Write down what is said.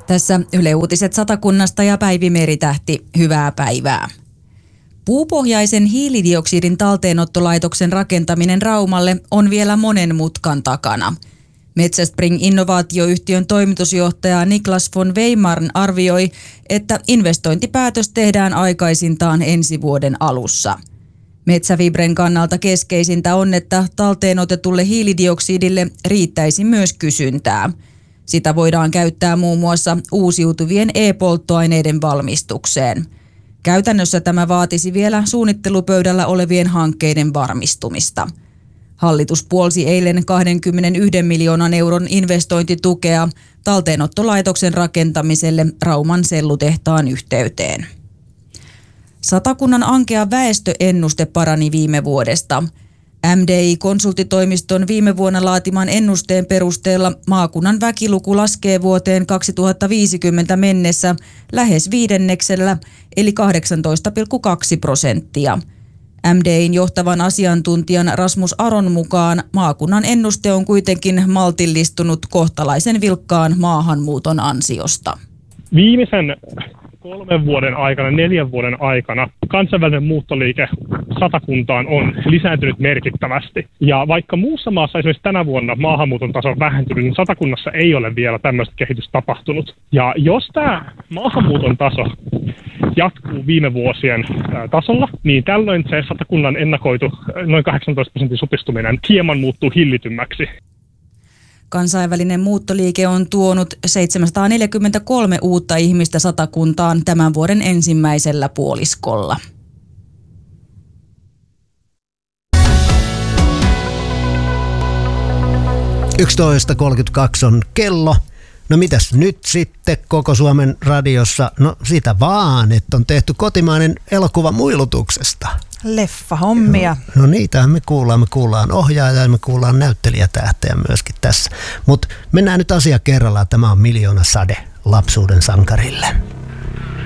Tässä Yle Uutiset Satakunnasta ja Päivi Meritähti. Hyvää päivää. Puupohjaisen hiilidioksidin talteenottolaitoksen rakentaminen Raumalle on vielä monen mutkan takana. Metsäspring-innovaatioyhtiön toimitusjohtaja Niklas von Weimarn arvioi, että investointipäätös tehdään aikaisintaan ensi vuoden alussa. Metsäfibren kannalta keskeisintä on, että talteenotetulle hiilidioksidille riittäisi myös kysyntää. Sitä voidaan käyttää muun muassa uusiutuvien e-polttoaineiden valmistukseen. Käytännössä tämä vaatisi vielä suunnittelupöydällä olevien hankkeiden varmistumista. Hallitus puolsi eilen 21 miljoonan euron investointitukea talteenottolaitoksen rakentamiselle Rauman sellutehtaan yhteyteen. Satakunnan ankea väestöennuste parani viime vuodesta. MDI-konsulttitoimiston viime vuonna laatiman ennusteen perusteella maakunnan väkiluku laskee vuoteen 2050 mennessä lähes 5%, eli 18,2%. MDI:n johtavan asiantuntijan Rasmus Aron mukaan maakunnan ennuste on kuitenkin maltillistunut kohtalaisen vilkkaan maahanmuuton ansiosta. Viimeisen 3 vuoden aikana, 4 vuoden aikana kansainvälinen muuttoliike Satakuntaan on lisääntynyt merkittävästi. Ja vaikka muussa maassa esimerkiksi tänä vuonna maahanmuuton taso on vähentynyt, niin Satakunnassa ei ole vielä tämmöistä kehitystä tapahtunut. Ja jos tämä maahanmuuton taso jatkuu viime vuosien tasolla, niin tällöin se Satakunnan ennakoitu noin 18% supistuminen hieman muuttuu hillitymmäksi. Kansainvälinen muuttoliike on tuonut 743 uutta ihmistä Satakuntaan tämän vuoden ensimmäisellä puoliskolla. – 11.32 on kello. No mitäs nyt sitten koko Suomen radiossa? No sitä vaan, että on tehty kotimainen elokuva Muilutuksesta. Leffahommia. No niitähän me kuullaan ohjaajaa ja me kuullaan näyttelijätähtejä myöskin tässä. Mutta mennään nyt asia kerrallaan. Tämä on Miljoona sade lapsuuden sankarille.